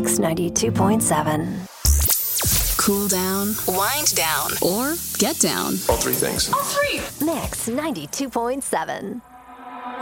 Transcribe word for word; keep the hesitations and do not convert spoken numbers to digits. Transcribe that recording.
Mix ninety-two point seven. Cool down, wind down, or get down. All three things. All three. Mix ninety-two point seven.